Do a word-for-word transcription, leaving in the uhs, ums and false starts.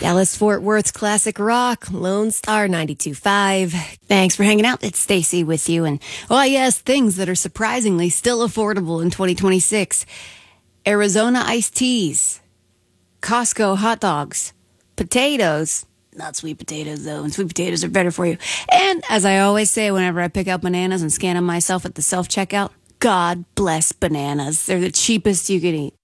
Dallas Fort Worth's classic rock, Lone Star ninety-two point five. Thanks for hanging out. It's Stacy with you. And, oh yes, things that are surprisingly still affordable in twenty twenty-six. Arizona iced teas, Costco hot dogs, potatoes. Not sweet potatoes, though, and sweet potatoes are better for you. And as I always say whenever I pick up bananas and scan them myself at the self-checkout, God bless bananas. They're the cheapest you can eat.